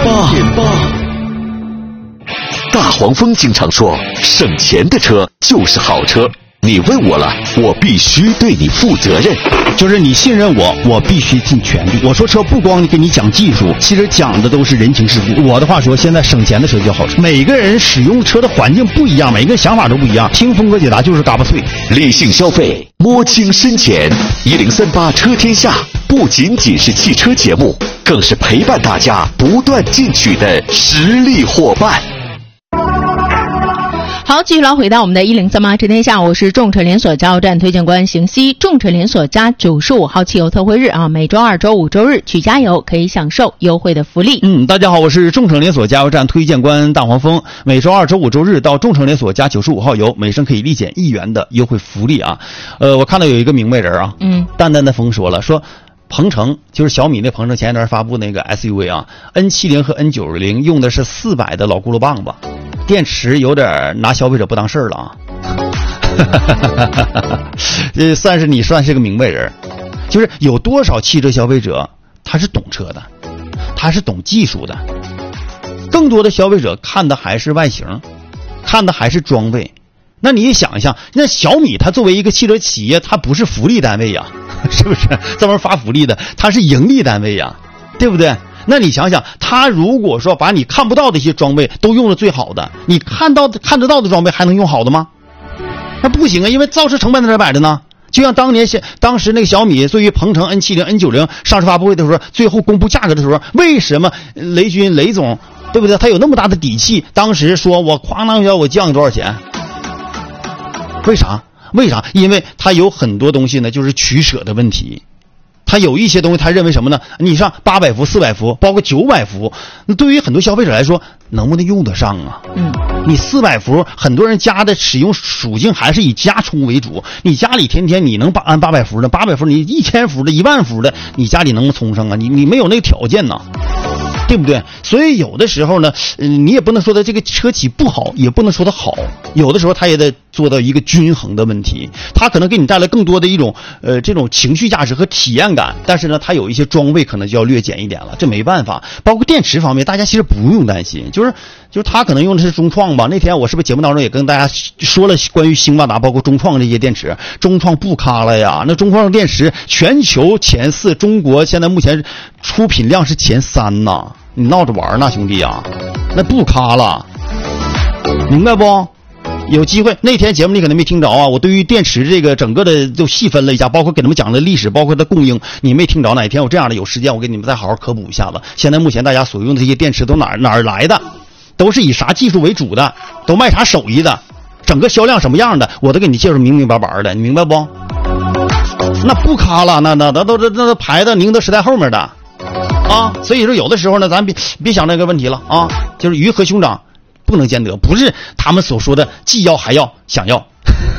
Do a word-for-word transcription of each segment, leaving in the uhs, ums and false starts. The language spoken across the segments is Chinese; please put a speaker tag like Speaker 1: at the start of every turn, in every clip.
Speaker 1: 大黄蜂经常说，省钱的车就是好车。你问我了，我必须对你负责任。
Speaker 2: 就是你信任我，我必须尽全力。我说车不光给你讲技术，其实讲的都是人情世故。我的话说，现在省钱的车就好车。每个人使用车的环境不一样，每个人想法都不一样。听峰哥解答就是嘎巴脆，
Speaker 1: 理性消费，摸清深浅。一零三八车天下不仅仅是汽车节目，更是陪伴大家不断进取的实力伙伴。
Speaker 3: 好，继续来回到我们的一零三八车天下，我是众诚连锁加油站推荐官邢西。众诚连锁加九十五号汽油特惠日啊，每周二、周五、周日去加油可以享受优惠的福利。
Speaker 2: 嗯，大家好，我是众诚连锁加油站推荐官大黄蜂。每周二、周五、周日到众诚连锁加九十五号油，每升可以立减一元的优惠福利啊。呃，我看到有一个明白人啊，嗯，淡淡的风说了说。鹏程就是小米那鹏程前一段发布那个 S U V 啊 ，N 七十 和 N 九十 用的是四百的老轱辘棒子，电池有点拿消费者不当事儿了啊。这算是你算是个明白人，就是有多少汽车消费者他是懂车的，他是懂技术的，更多的消费者看的还是外形，看的还是装备。那你也想一想，那小米它作为一个汽车企业，它不是福利单位呀，是不是？专门发福利的，它是盈利单位呀，对不对？那你想想，它如果说把你看不到的一些装备都用的最好的，你看到看得到的装备还能用好的吗？那不行啊，因为造车成本在这摆着呢。就像当年当时那个小米对于鹏程 N 七十、N 九十 上市发布会的时候，最后公布价格的时候，为什么雷军雷总对不对？他有那么大的底气，当时说我哐当一下我降多少钱？为啥？为啥？因为他有很多东西呢，就是取舍的问题。他有一些东西，他认为什么呢？你上八百伏、四百伏，包括九百伏，那对于很多消费者来说，能不能用得上啊？嗯，你四百伏，很多人家的使用属性还是以家充为主。你家里天天你能按八百伏的，八百伏你一千伏的、一万伏的，你家里能不能充上啊？你你没有那个条件呐。对不对？所以有的时候呢，嗯，你也不能说它这个车企不好，也不能说它好。有的时候它也得做到一个均衡的问题。它可能给你带来更多的一种呃这种情绪价值和体验感，但是呢，它有一些装备可能就要略减一点了，这没办法。包括电池方面，大家其实不用担心，就是就是它可能用的是中创吧。那天我是不是节目当中也跟大家说了关于兴旺达包括中创这些电池，中创不咖了呀。那中创电池全球前四，中国现在目前出品量是前三呐。你闹着玩呢，兄弟啊，那不咖了，明白不？有机会那天节目你可能没听着啊，我对于电池这个整个的都细分了一下，包括给他们讲了历史，包括它供应，你没听着。哪一天我这样的有时间，我给你们再好好科普一下子。现在目前大家所用的这些电池都哪哪儿来的，都是以啥技术为主的，都卖啥手艺的，整个销量什么样的，我都给你介绍明明白白的，你明白不？那不咖了，那那那都那那排在宁德时代后面的。啊，所以说有的时候呢，咱别别想那个问题了啊，就是鱼和熊掌不能兼得，不是他们所说的既要还要想要。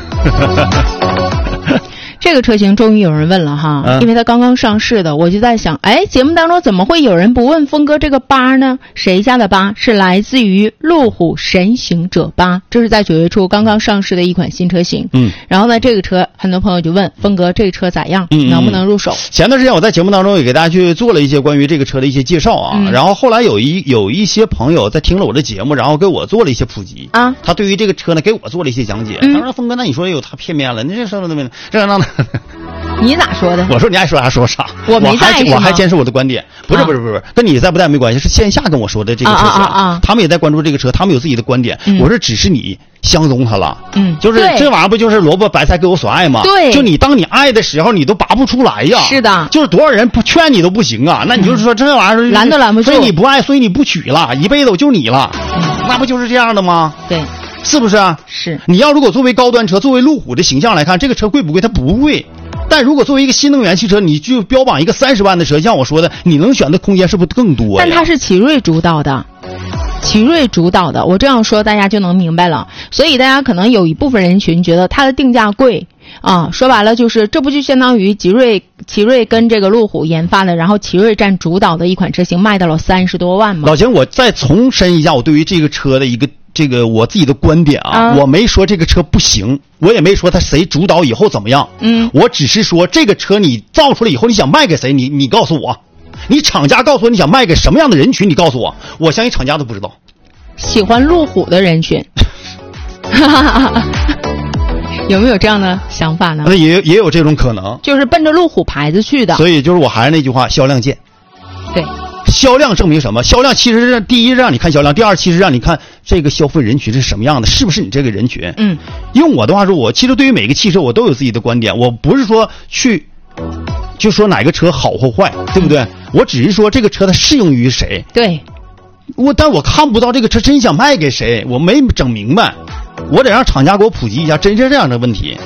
Speaker 3: 这个车型终于有人问了哈，嗯、因为它刚刚上市的，我就在想，哎，节目当中怎么会有人不问峰哥这个八呢？谁家的八？是来自于路虎神行者八，这是在九月初刚刚上市的一款新车型。嗯，然后呢，这个车很多朋友就问峰哥，这个车咋样？嗯、能不能入手？
Speaker 2: 前段时间我在节目当中也给大家去做了一些关于这个车的一些介绍啊，嗯、然后后来有一有一些朋友在听了我的节目，然后给我做了一些普及啊，他对于这个车呢给我做了一些讲解。嗯、当然，峰哥，那你说有他片面了，你这说的没这样那的。
Speaker 3: 你咋说的？
Speaker 2: 我说你爱说啥说啥，
Speaker 3: 我没在，
Speaker 2: 我还坚持我的观点。不是不是不是，跟你在不在没关系，是线下跟我说的这个车型，啊啊啊他们也在关注这个车，他们有自己的观点。嗯、我说只是你相中他了，嗯，就是这玩意儿不就是萝卜白菜各有所爱吗？
Speaker 3: 对，
Speaker 2: 就你当你爱的时候，你都拔不出来呀。
Speaker 3: 是的，
Speaker 2: 就是多少人不劝你都不行啊，那你就是说这玩意儿
Speaker 3: 拦都拦不住，
Speaker 2: 所以你不爱，所以你不娶了，一辈子我就你了，嗯、那不就是这样的吗？
Speaker 3: 对。
Speaker 2: 是不是啊？
Speaker 3: 是。
Speaker 2: 你要如果作为高端车，作为路虎的形象来看，这个车贵不贵？它不贵。但如果作为一个新能源汽车，你就标榜一个三十万的车，像我说的，你能选的空间是不是更多呀？
Speaker 3: 但它是奇瑞主导的，奇瑞主导的，我这样说大家就能明白了。所以大家可能有一部分人群觉得它的定价贵啊，说白了就是这不就相当于奇瑞奇瑞跟这个路虎研发的，然后奇瑞占主导的一款车型卖到了三十多万吗？
Speaker 2: 老秦，我再重申一下我对于这个车的一个。这个我自己的观点啊，啊我没说这个车不行，我也没说他谁主导以后怎么样，嗯，我只是说这个车你造出来以后，你想卖给谁，你你告诉我， 你厂家告诉我你想卖给什么样的人群，你告诉我，我相信厂家都不知道。
Speaker 3: 喜欢路虎的人群，有没有这样的想法呢？
Speaker 2: 也也有这种可能，
Speaker 3: 就是奔着路虎牌子去的。
Speaker 2: 所以就是我还是那句话，销量见。
Speaker 3: 对。
Speaker 2: 销量证明什么？销量其实是第一让你看销量，第二其实让你看这个消费人群是什么样的，是不是你这个人群？
Speaker 3: 嗯，
Speaker 2: 用我的话说，我其实对于每个汽车我都有自己的观点，我不是说去就说哪个车好或坏，对不对？我只是说这个车它适用于谁。
Speaker 3: 对，
Speaker 2: 我但我看不到这个车真想卖给谁，我没整明白，我得让厂家给我普及一下真是这样的问题，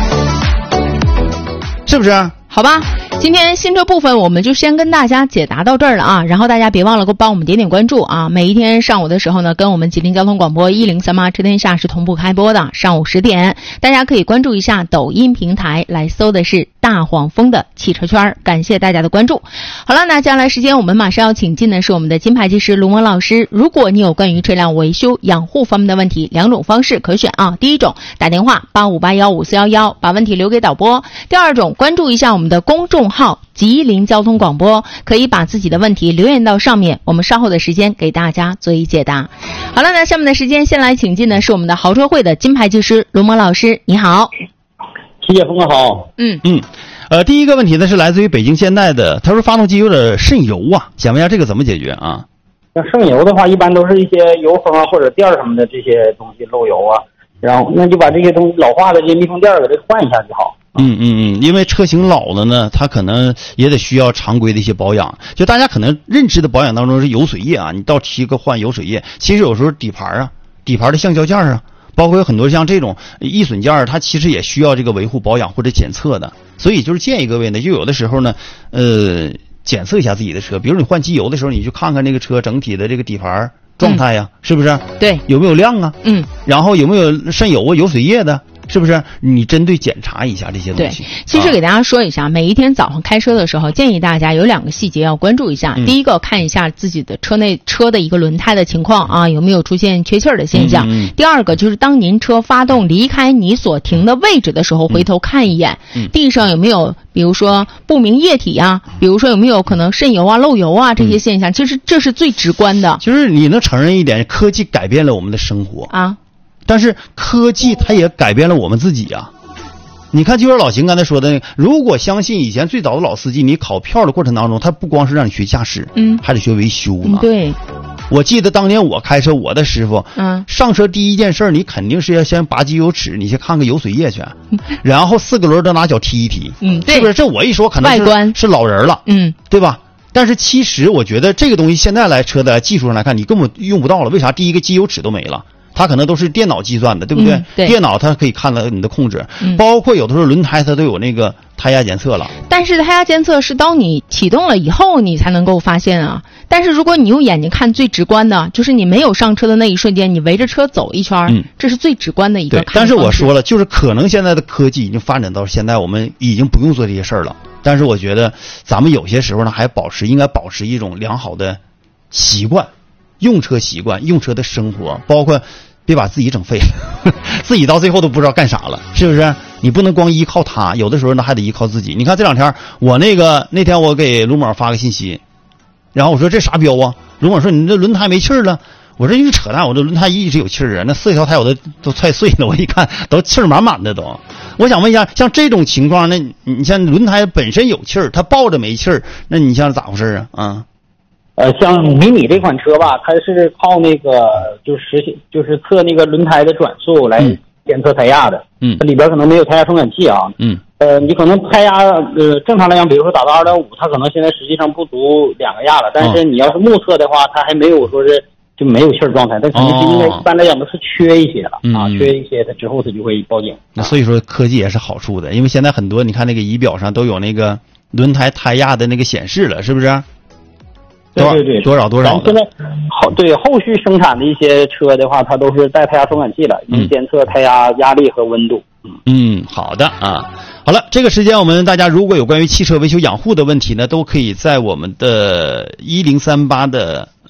Speaker 2: 是不是？
Speaker 3: 好吧，今天新车部分我们就先跟大家解答到这儿了啊，然后大家别忘了给我帮我们点点关注啊。每一天上午的时候呢，跟我们吉林交通广播一零三八车天下是同步开播的，上午十点，大家可以关注一下抖音平台，来搜的是大黄蜂的汽车圈，感谢大家的关注。好了，那接下来时间我们马上要请进的是我们的金牌技师卢萌老师。如果你有关于车辆维修养护方面的问题，两种方式可选啊。第一种，打电话八五八幺五四一一，把问题留给导播。第二种，关注一下我们的公众号吉林交通广播，可以把自己的问题留言到上面，我们稍后的时间给大家做一解答。好了，那下面的时间先来请进的是我们的豪车会的金牌技师卢萌老师，你好。
Speaker 4: 谢谢峰哥好。
Speaker 3: 嗯
Speaker 2: 嗯，呃，第一个问题呢是来自于北京现代的，他说发动机有点渗油啊，想问一下这个怎么解决啊？
Speaker 4: 像渗油的话，一般都是一些油封啊或者垫什么的这些东西漏油啊，然后那就把这些东西老化的这些密封垫给它换一下就好。
Speaker 2: 嗯嗯嗯，因为车型老了呢，它可能也得需要常规的一些保养。就大家可能认知的保养当中是油水液啊，你到漆个换油水液，其实有时候底盘啊、底盘的橡胶件啊，包括有很多像这种易损件，它其实也需要这个维护保养或者检测的。所以就是建议各位呢，就有的时候呢，呃，检测一下自己的车，比如你换机油的时候，你去看看这个车整体的这个底盘状态呀、啊嗯，是不是？
Speaker 3: 对，
Speaker 2: 有没有亮啊？
Speaker 3: 嗯，
Speaker 2: 然后有没有渗油啊、油水液的？是不是你针对检查一下这些东西？
Speaker 3: 对，其实给大家说一下、啊、每一天早上开车的时候，建议大家有两个细节要关注一下、嗯、第一个，看一下自己的车内车的一个轮胎的情况啊，有没有出现缺气儿的现象、嗯嗯、第二个就是当您车发动离开你所停的位置的时候，回头看一眼、嗯、地上有没有比如说不明液体啊，比如说有没有可能渗油啊、漏油啊这些现象、嗯、其实这是最直观的。
Speaker 2: 就是你能承认一点，科技改变了我们的生活
Speaker 3: 啊，
Speaker 2: 但是科技它也改变了我们自己啊。你看就是老邢刚才说的，如果相信以前最早的老司机，你考票的过程当中，他不光是让你学驾驶，
Speaker 3: 嗯，
Speaker 2: 还得学维修呢、
Speaker 3: 嗯、对，
Speaker 2: 我记得当年我开车，我的师傅
Speaker 3: 嗯，
Speaker 2: 上车第一件事你肯定是要先拔机油尺，你先看看油水液去，然后四个轮都拿脚踢一踢，
Speaker 3: 嗯，对，
Speaker 2: 是不是？这我一说可能是
Speaker 3: 外观
Speaker 2: 是老人了，
Speaker 3: 嗯，
Speaker 2: 对吧？但是其实我觉得这个东西现在来车的技术上来看，你根本用不到了。为啥？第一个机油尺都没了，它可能都是电脑计算的，对不对？
Speaker 3: 嗯、对，
Speaker 2: 电脑它可以看到你的控制、嗯，包括有的时候轮胎它都有那个胎压监测了。
Speaker 3: 但是胎压监测是当你启动了以后你才能够发现啊。但是如果你用眼睛看，最直观的就是你没有上车的那一瞬间，你围着车走一圈，嗯，这是最直观的一个看法。
Speaker 2: 对，但是我说了，就是可能现在的科技已经发展到现在，我们已经不用做这些事儿了。但是我觉得咱们有些时候呢，还保持应该保持一种良好的习惯，用车习惯，用车的生活，包括别把自己整废了，自己到最后都不知道干啥了，是不是？你不能光依靠他，有的时候呢还得依靠自己。你看这两天我那个那天我给卢某发个信息，然后我说这啥标啊？卢某说你这轮胎没气儿了。我说你扯淡，我这轮胎一直有气儿啊，那四条胎我都都踹碎了，我一看都气儿满满的都。我想问一下，像这种情况，那你像轮胎本身有气儿，它抱着没气儿，那你像咋回事啊？啊？
Speaker 4: 呃，像迷你这款车吧，它是靠那个就是实现就是测那个轮胎的转速来检测胎压的。嗯，它里边可能没有胎压传感器啊。嗯。呃，你可能胎压呃正常来讲，比如说打到二点五，它可能现在实际上不足两个压了，但是你要是目测的话，它还没有说是就没有气儿状态，但肯定是应该一般来讲都是缺一些了、哦、啊，缺一些，它之后它就会报警。
Speaker 2: 那所以说科技也是好处的，因为现在很多你看那个仪表上都有那个轮胎胎压的那个显示了，是不是？
Speaker 4: 对对对，
Speaker 2: 多少多少的。
Speaker 4: 现在后对后续生产的一些车的话，它都是带胎压传感器了，能监测胎压、压力和温度。
Speaker 2: 嗯嗯，好的啊。好了，这个时间我们大家如果有关于汽车维修养护的问题呢，都可以在我们的一零三八的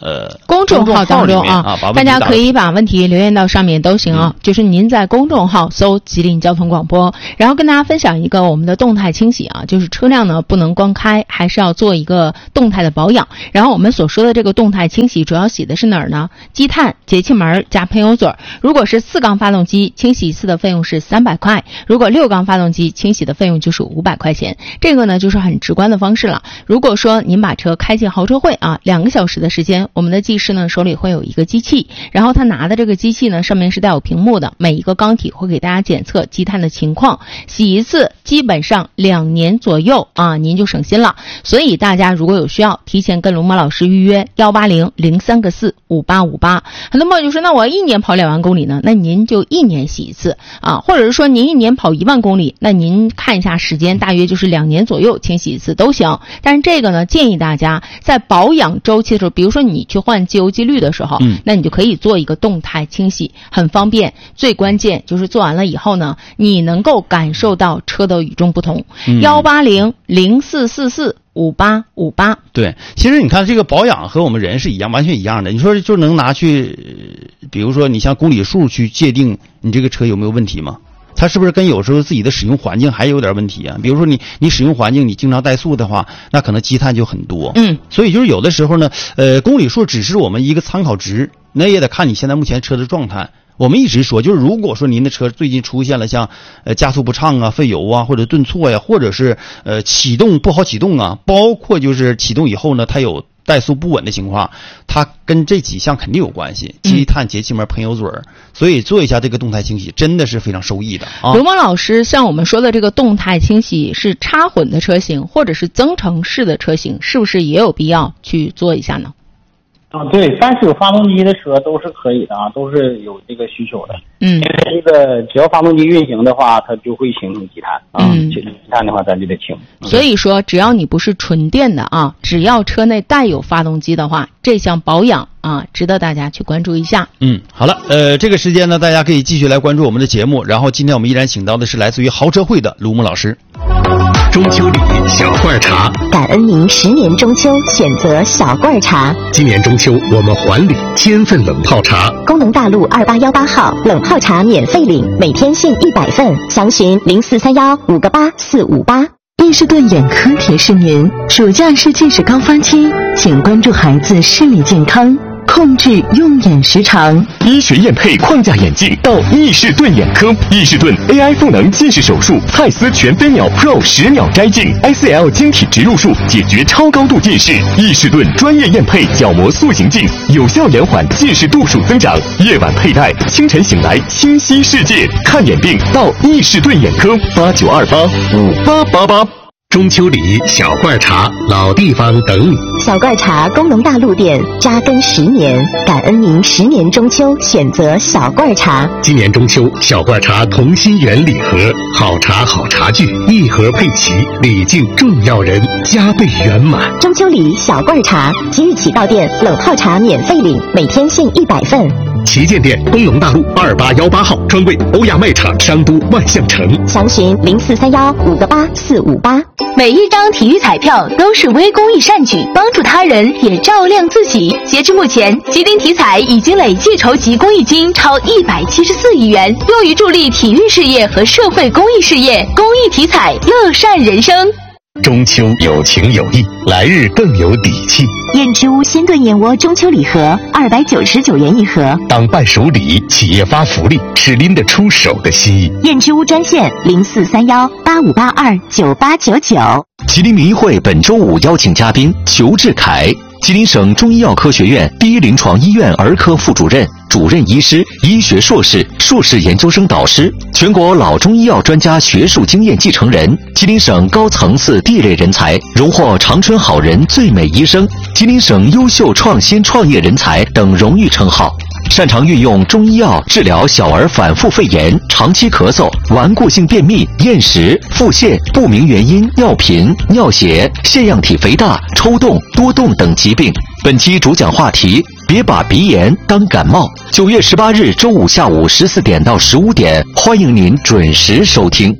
Speaker 2: 呃
Speaker 3: 公众号当中啊，
Speaker 2: 啊
Speaker 3: 大家可以把问题留言到上面都行啊。嗯、就是您在公众号搜吉林交通广播，然后跟大家分享一个我们的动态清洗啊，就是车辆呢不能光开，还是要做一个动态的保养。然后我们所说的这个动态清洗主要洗的是哪儿呢？积碳、节气门加喷油嘴。如果是四缸发动机，清洗一次的费用是三百块；如果六缸发动机，清洗的费用就是五百块钱。这个呢就是很直观的方式了。如果说您把车开进豪车会啊，两个小时的时间，我们的技师呢手里会有一个机器，然后他拿的这个机器呢上面是带有屏幕的，每一个缸体会给大家检测积碳的情况，洗一次基本上两年左右啊，您就省心了。所以大家如果有需要，提前跟龙马老师预约幺八零零三个四五八五八。很多朋友就说，那我一年跑两万公里呢，那您就一年洗一次啊，或者是说您一年跑一万公里，那您看一下时间，大约就是两年左右清洗一次都行。但是这个呢，建议大家在保养周期的时候，比如说你去换机油机滤的时候，嗯，那你就可以做一个动态清洗，很方便。最关键就是做完了以后呢，你能够感受到车的与众不同。幺八零零四四四五八五八。
Speaker 2: 对，其实你看这个保养和我们人是一样，完全一样的。你说就能拿去，比如说你像公里数去界定你这个车有没有问题吗？它是不是跟有时候自己的使用环境还有点问题啊？比如说你你使用环境你经常怠速的话，那可能积碳就很多。
Speaker 3: 嗯，
Speaker 2: 所以就是有的时候呢，呃，公里数只是我们一个参考值，那也得看你现在目前车的状态。我们一直说，就是如果说您的车最近出现了像呃加速不畅啊、费油啊，或者顿挫呀，或者是呃启动不好启动啊，包括就是启动以后呢，它有怠速不稳的情况，它跟这几项肯定有关系，积碳、节气门、喷油嘴儿，所以做一下这个动态清洗真的是非常受益的啊。
Speaker 3: 刘蒙老师，像我们说的这个动态清洗是插混的车型或者是增程式的车型，是不是也有必要去做一下呢？
Speaker 4: 啊，对，凡是有发动机的车都是可以的啊，都是有这个需求的。
Speaker 3: 嗯，
Speaker 4: 因为这个只要发动机运行的话，它就会形成积碳啊，
Speaker 3: 嗯，
Speaker 4: 积碳的话咱就得清。
Speaker 3: 所以说，只要你不是纯电的啊，只要车内带有发动机的话，这项保养啊，值得大家去关注一下。
Speaker 2: 嗯，好了，呃，这个时间呢，大家可以继续来关注我们的节目。然后今天我们依然请到的是来自于豪车会的卢木老师。
Speaker 1: 中秋礼小罐茶，
Speaker 5: 感恩您十年中秋选择小罐茶。
Speaker 1: 今年中秋我们还礼千份冷泡茶。
Speaker 5: 工农大路二八幺八号冷泡茶免费领，每天限一百份，详询零四三幺五个八四五八。伊士顿眼科提示您，暑假是近视高发期，请关注孩子视力健康，控制用眼时长。
Speaker 1: 医学验配框架眼镜到伊士顿眼科，伊士顿 A I 赋能近视手术，蔡司全飞秒 Pro 十秒摘镜 ，S L 晶体植入术解决超高度近视。伊士顿专业验配角膜塑形镜，有效延缓近视度数增长。夜晚佩戴，清晨醒来清晰世界。看眼病到伊士顿眼科，八九二八五八八八。中秋礼小罐茶，老地方等你。
Speaker 5: 小罐茶工农大路店扎根十年，感恩您十年中秋选择小罐茶。
Speaker 1: 今年中秋，小罐茶同心圆礼盒，好茶好茶具，一盒配齐，礼敬重要人，加倍圆满。
Speaker 5: 中秋礼小罐茶，即日起到店冷泡茶免费领，每天限一百份。
Speaker 1: 旗舰店工农大路二八幺八号，专柜欧亚卖场商都万象城，
Speaker 5: 详询零四三幺五个八四五八。
Speaker 6: 每一张体育彩票都是微公益善举，帮助他人也照亮自己。截至目前，吉林体彩已经累计筹集公益金超一百七十四亿元，用于助力体育事业和社会公益事业。公益体彩，乐善人生。
Speaker 1: 中秋有情有义，来日更有底气。
Speaker 5: 燕之屋鲜炖燕窝中秋礼盒二百九十九元一盒，
Speaker 1: 当伴手礼，企业发福利，是拎得出手的心意。
Speaker 5: 燕之屋专线零四三幺八五八二九八九九。
Speaker 1: 吉林民医会本周五邀请嘉宾裘志凯，吉林省中医药科学院第一临床医院儿科副主任、主任医师、医学硕士、硕士研究生导师，全国老中医药专家学术经验继承人，吉林省高层次第一类人才，荣获长春好人最美医生、吉林省优秀创新创业人才等荣誉称号。擅长运用中医药治疗小儿反复肺炎、长期咳嗽、顽固性便秘、厌食、腹泻、不明原因尿频、尿血、腺样体肥大、抽动、多动等疾病。本期主讲话题：别把鼻炎当感冒。九月十八日周五下午十四点到十五点，欢迎您准时收听。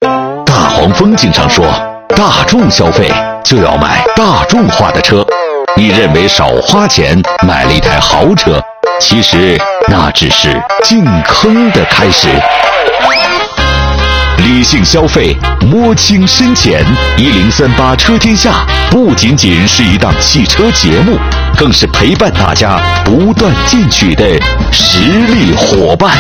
Speaker 1: 大黄蜂经常说，大众消费就要买大众化的车。 你认为少花钱买了一台豪车，其实那只是进坑的开始。理性消费，摸清深浅。一零三八车天下不仅仅是一档汽车节目，更是陪伴大家不断进取的实力伙伴。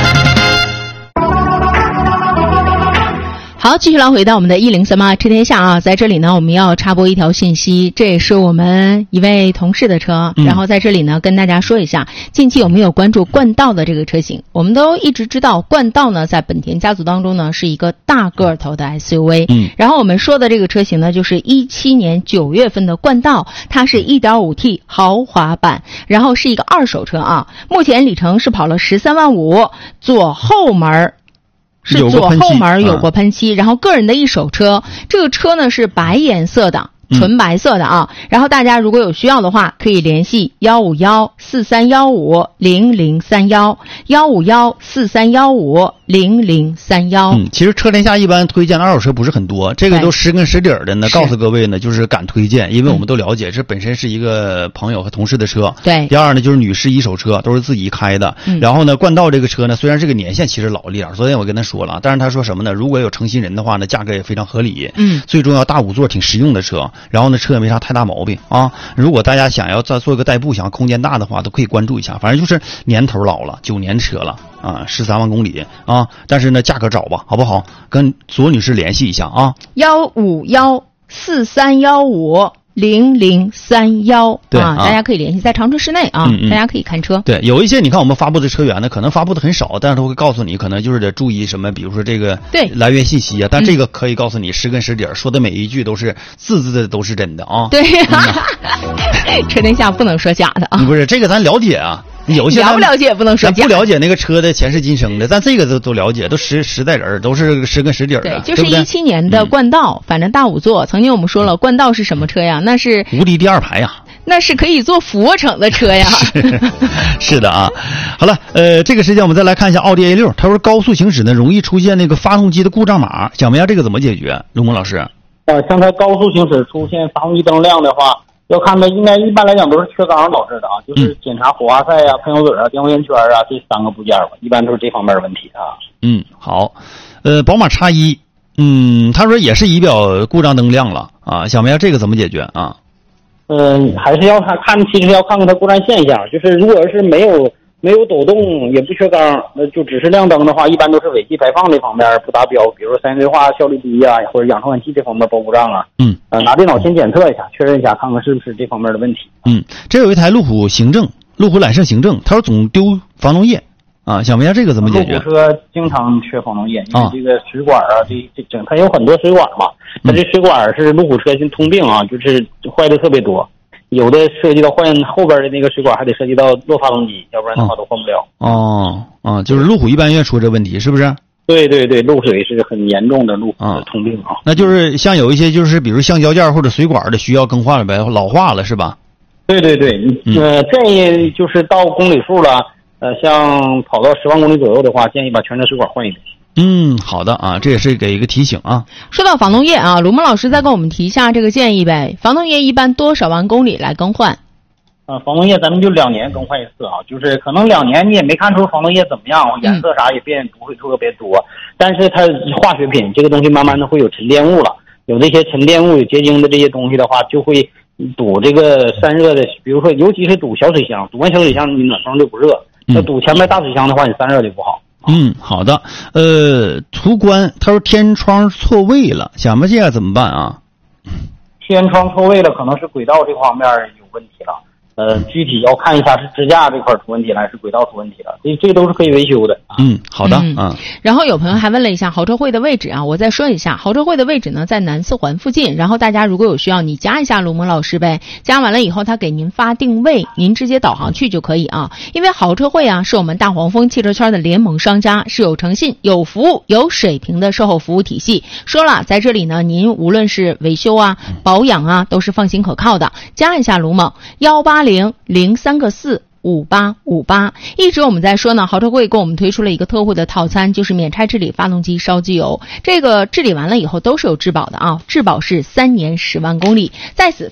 Speaker 3: 好，继续来回到我们的一零三八车天下啊，在这里呢，我们要插播一条信息，这也是我们一位同事的车，
Speaker 2: 嗯、
Speaker 3: 然后在这里呢跟大家说一下，近期有没有关注冠道的这个车型？我们都一直知道，冠道呢在本田家族当中呢是一个大个头的 S U V，
Speaker 2: 嗯，
Speaker 3: 然后我们说的这个车型呢就是一七年九月份的冠道，它是 一点五 T 豪华版，然后是一个二手车啊，目前里程是跑了十三万五，左后门是左后门有过喷漆，然后个人的一手车，这个车呢是白颜色的，纯白色的啊。嗯、然后大家如果有需要的话，可以联系幺五幺四三幺五零零三幺幺五幺四三幺五零零三幺。
Speaker 2: 嗯，其实车天下一般推荐的二手车不是很多，这个都实根实底儿的呢。告诉各位呢，就是敢推荐，因为我们都了解，这本身是一个朋友和同事的车。
Speaker 3: 对。
Speaker 2: 第二呢，就是女士一手车，都是自己开的。嗯、然后呢，冠道这个车呢，虽然这个年限其实老了一点，昨天我跟他说了，但是他说什么呢？如果有诚心人的话呢，价格也非常合理。
Speaker 3: 嗯。
Speaker 2: 最重要，大五座挺实用的车，然后呢，车也没啥太大毛病啊。如果大家想要再做一个代步，想要空间大的话，都可以关注一下。反正就是年头老了，九年车了啊，十三万公里啊，但是呢，价格找吧，好不好？跟左女士联系一下啊，
Speaker 3: 幺五幺四三幺五零零三幺啊，大家可以联系，在长春市内啊，嗯嗯大家可以看车。
Speaker 2: 对，有一些你看我们发布的车源呢，可能发布的很少，但是他会告诉你，可能就是得注意什么，比如说这个
Speaker 3: 对
Speaker 2: 来源信息啊，但这个可以告诉你实根实底，说的每一句都是字字的都是真的啊。
Speaker 3: 对，嗯、车天下不能说假的啊。
Speaker 2: 不是这个咱了解啊。有些
Speaker 3: 了不了解也不能说假，
Speaker 2: 咱不了解那个车的前世今生的，但这个都都了解，都实实在人，都是实根实底的。
Speaker 3: 对，就是一七年的冠道，嗯、反正大五座。曾经我们说了，冠道是什么车呀？那是
Speaker 2: 无敌第二排呀，
Speaker 3: 那是可以做俯卧撑的车呀。
Speaker 2: 是, 是的啊。好了，呃，这个时间我们再来看一下奥迪 A 六，他说高速行驶呢容易出现那个发动机的故障码，想问一下这个怎么解决？龙蒙老师。
Speaker 4: 呃，像它高速行驶出现发动机灯亮的话。要看的应该一般来讲都是缺缸导致的啊，就是检查火花塞啊、喷油嘴啊、电控圆圈啊这三个部件吧，一般都是这方面的问题啊。
Speaker 2: 嗯，好，呃，宝马 X 一，嗯，他说也是仪表故障灯亮了啊，想问下这个怎么解决啊？
Speaker 4: 嗯，还是要看看，其实要看看它故障现象，就是如果是没有没有抖动也不缺缸，那就只是亮灯的话，一般都是尾气排放这方面不达标，比如说三元对话效率低啊，或者氧传感器这方面报故障啊。
Speaker 2: 嗯，
Speaker 4: 呃，拿电脑先检测一下，确认一下，看看是不是这方面的问题。
Speaker 2: 嗯，这有一台路虎行政，路虎揽胜行政，他说总丢防冻液啊，想问一下这个怎么解决？
Speaker 4: 路虎车经常缺防冻液，因为这个水管啊，这这整它有很多水管嘛，它这水管是路虎车型通病啊，就是坏的特别多。有的涉及到换后边的那个水管，还得涉及到落发动机，要不然的话都换不了。
Speaker 2: 哦哦，就是路虎一般愿出这问题，是不是？
Speaker 4: 对对对，漏水是很严重的路虎的通病啊。
Speaker 2: 那就是像有一些就是比如橡胶件或者水管的需要更换了呗，老化了是吧？
Speaker 4: 对对对，呃，建议就是到公里数了，呃，像跑到十万公里左右的话，建议把全车水管换一遍。
Speaker 2: 嗯，好的啊，这也是给一个提醒啊。
Speaker 3: 说到防冻液啊，卢梦老师再跟我们提一下这个建议呗。防冻液一般多少万公里来更换？
Speaker 4: 呃，防冻液咱们就两年更换一次啊，就是可能两年你也没看出防冻液怎么样，颜色啥也变不会特别多，但是它化学品这个东西慢慢的会有沉淀物了，有这些沉淀物有结晶的这些东西的话，就会堵这个散热的，比如说尤其是堵小水箱，堵完小水箱你暖风就不热，那堵前面大水箱的话，你散热就不好。
Speaker 2: 嗯，好的。呃，途观他说天窗错位了，想问这样怎么办啊？
Speaker 4: 天窗错位了，可能是轨道这方面有问题了。呃，具体要看一下是支架这块出问题了，还是轨道出问题了，这这个都是可以维修的。
Speaker 2: 嗯，好的。
Speaker 3: 嗯，然后有朋友还问了一下豪车会的位置啊，我再说一下，豪车会的位置呢在南四环附近，然后大家如果有需要，你加一下卢蒙老师呗，加完了以后他给您发定位，您直接导航去就可以啊。因为豪车会啊是我们大黄蜂汽车圈的联盟商家，是有诚信、有服务、有水平的售后服务体系。说了，在这里呢，您无论是维修啊、保养啊，都是放心可靠的。加一下卢蒙幺八零零三个四五八五八。一直我们在说呢，豪车会给我们推出了一个特惠的套餐，就是免拆治理发动机烧机油，这个治理完了以后都是有质保的啊，质保是三年十万公里。在此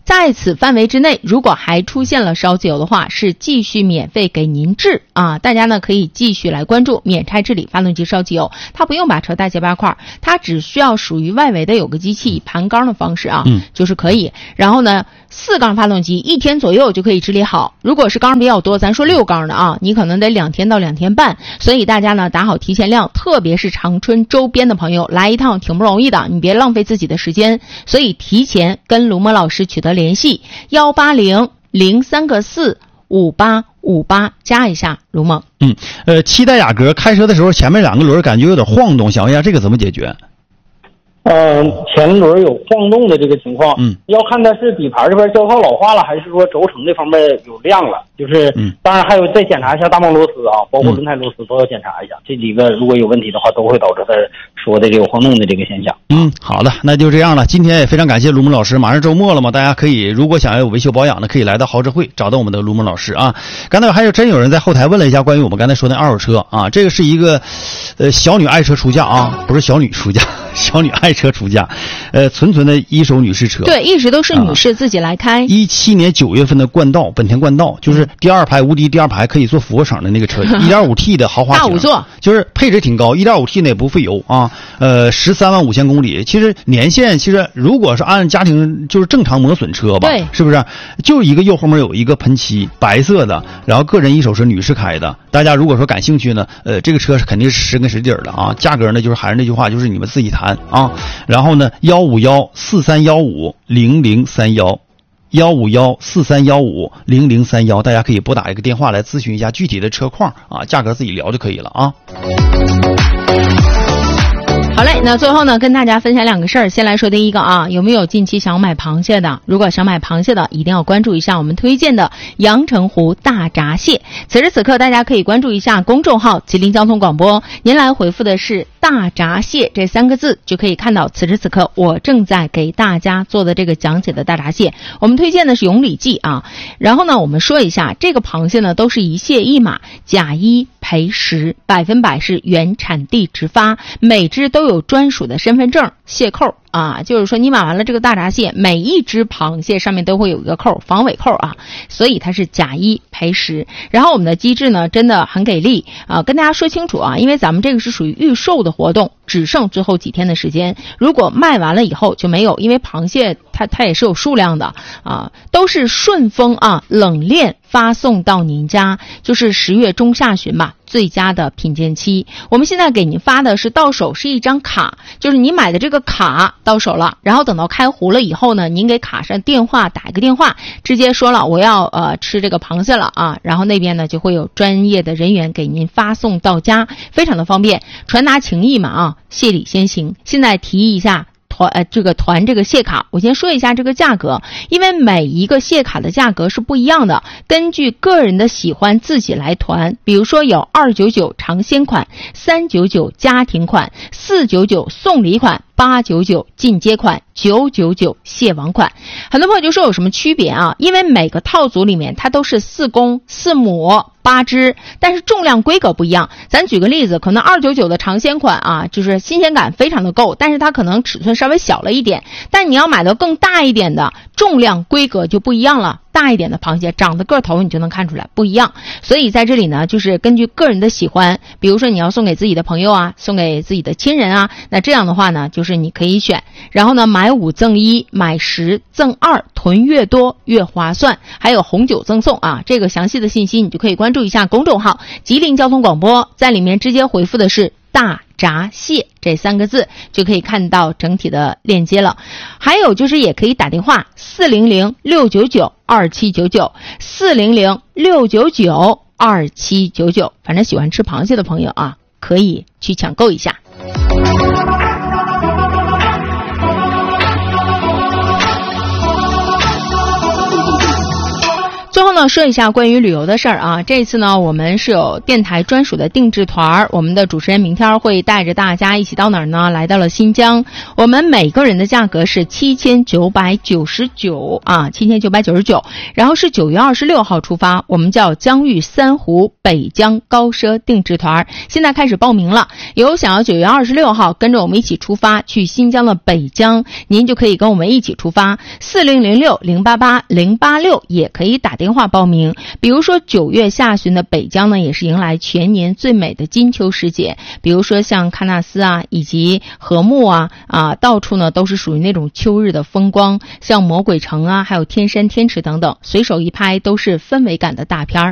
Speaker 3: 在此范围之内，如果还出现了烧机油的话，是继续免费给您治啊！大家呢可以继续来关注免拆治理发动机烧机油，它不用把车大卸八块，它只需要属于外围的有个机器以盘缸的方式啊，嗯，就是可以。然后呢，四缸发动机一天左右就可以治理好。如果是缸比较多，咱说六缸的啊，你可能得两天到两天半。所以大家呢打好提前量，特别是长春周边的朋友来一趟挺不容易的，你别浪费自己的时间。所以提前跟卢墨老师取得联系，幺八零零三个四五八五八加一下卢墨。
Speaker 2: 嗯，呃，七代雅阁开车的时候前面两个轮感觉有点晃动，想问一下这个怎么解决？
Speaker 4: 嗯、呃，前轮有晃动的这个情况，嗯，要看它是底盘这边胶套老化了，还是说轴承这方面有亮了。就是，嗯，当然还有再检查一下大泵螺丝啊，包括轮胎螺丝都要检查一下。嗯、这几个如果有问题的话，都会导致它说的这个晃动的这个现象。
Speaker 2: 嗯，好的，那就这样了。今天也非常感谢卢蒙老师，马上周末了嘛，大家可以如果想要有维修保养的，可以来到豪智汇找到我们的卢蒙老师啊。刚才还有真有人在后台问了一下关于我们刚才说的二手车啊，这个是一个呃小女爱车出价啊，不是小女出价。小女爱车出价，呃，纯纯的一手女士车，
Speaker 3: 对，一直都是女士自己来开。
Speaker 2: 一七年九月份的冠道，本田冠道，就是第二排无敌第二排可以做俯卧撑的那个车，一点五 T 的豪华型，
Speaker 3: 大五座，
Speaker 2: 就是配置挺高，一点五 T 呢也不费油啊，呃，十三万五千公里，其实年限其实如果是按家庭就是正常磨损车吧，
Speaker 3: 对，
Speaker 2: 是不是？就一个右后面有一个喷漆，白色的，然后个人一手是女士开的，大家如果说感兴趣呢，呃，这个车是肯定是实根实底的啊，价格呢就是还是那句话，就是你们自己谈啊。然后呢，幺五幺四三幺五零零三幺，幺五幺四三幺五零零三幺，大家可以拨打一个电话来咨询一下具体的车况啊，价格自己聊就可以了啊。
Speaker 3: 好嘞，那最后呢，跟大家分享两个事儿。先来说第一个啊，有没有近期想买螃蟹的？如果想买螃蟹的，一定要关注一下我们推荐的阳澄湖大闸蟹。此时此刻，大家可以关注一下公众号吉林交通广播，您来回复的是大闸蟹这三个字，就可以看到此时此刻我正在给大家做的这个讲解的大闸蟹。我们推荐的是永里记啊。然后呢，我们说一下这个螃蟹呢，都是一蟹一码，甲一赔十，百分百是原产地直发，每只都有专属的身份证蟹扣啊，就是说你买完了这个大闸蟹，每一只螃蟹上面都会有一个扣，防伪扣啊，所以它是甲一赔十。然后我们的机制呢真的很给力啊，跟大家说清楚啊，因为咱们这个是属于预售的活动，只剩最后几天的时间，如果卖完了以后就没有，因为螃蟹它它也是有数量的啊，都是顺丰啊冷链发送到您家，就是十月中下旬吧，最佳的品鉴期。我们现在给您发的是到手是一张卡，就是你买的这个卡到手了，然后等到开壶了以后呢，您给卡上电话，打一个电话，直接说了我要呃吃这个螃蟹了啊，然后那边呢就会有专业的人员给您发送到家，非常的方便，传达情谊嘛啊，谢礼先行。现在提一下团呃这个团这个蟹卡，我先说一下这个价格，因为每一个蟹卡的价格是不一样的，根据个人的喜欢自己来团。比如说有二九九尝鲜款、三九九家庭款、四九九送礼款、八九九进阶款、九九九蟹王款。很多朋友就说有什么区别啊？因为每个套组里面它都是四公四母八只，但是重量规格不一样。咱举个例子，可能二九九的尝鲜款啊，就是新鲜感非常的够，但是它可能尺寸稍微小了一点。但你要买到更大一点的，重量规格就不一样了。大一点的螃蟹长得个头你就能看出来不一样，所以在这里呢，就是根据个人的喜欢，比如说你要送给自己的朋友啊，送给自己的亲人啊，那这样的话呢，就是你可以选，然后呢买五赠一，买十赠二，囤越多越划算，还有红酒赠送啊，这个详细的信息你就可以关注一下公众号吉林交通广播，在里面直接回复的是大闸蟹这三个字，就可以看到整体的链接了。还有就是也可以打电话四零零六九九二七九九 四零零六九九二七九九，反正喜欢吃螃蟹的朋友啊，可以去抢购一下。最后呢， 呢说一下关于旅游的事儿啊，这次呢我们是有电台专属的定制团，我们的主持人明天会带着大家一起到哪儿呢？来到了新疆，我们每个人的价格是七千九百九十九啊，七千九百九十九，然后是九月二十六号出发，我们叫疆域三湖北疆高奢定制团，现在开始报名了。有想要九月二十六号跟着我们一起出发去新疆的北疆，您就可以跟我们一起出发，四零零六零八八零八六也可以打电话报名。比如说九月下旬的北疆呢，也是迎来全年最美的金秋时节，比如说像喀纳斯啊，以及禾木啊啊，到处呢都是属于那种秋日的风光，像魔鬼城啊，还有天山天池等等，随手一拍都是氛围感的大片儿。